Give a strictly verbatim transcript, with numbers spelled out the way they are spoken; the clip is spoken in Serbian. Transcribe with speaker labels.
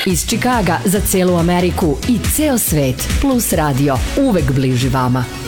Speaker 1: Iz Čikaga za celu Ameriku i ceo svet. Plus Radio. Uvek bliži vama.